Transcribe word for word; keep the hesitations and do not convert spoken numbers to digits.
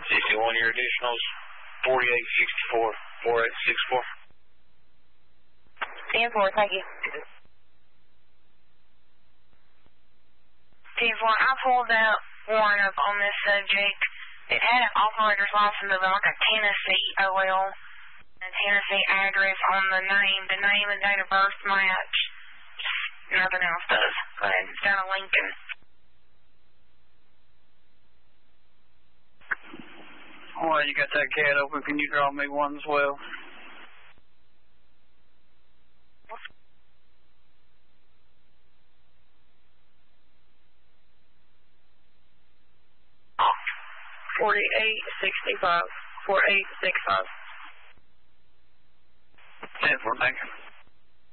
fifty-one, your additionals, forty-eight sixty-four, forty-eight sixty-four. ten four, thank you. ten four, I pulled that warrant up on this subject. It had an operator's license of like a Tennessee O L, a Tennessee address on the name. The name and date of birth match. Nothing else does. Go ahead. It's down in Lincoln. All right, you got that cat open. Can you draw me one as well? forty-eight sixty-five. forty-eight sixty-five. ten four, thank you.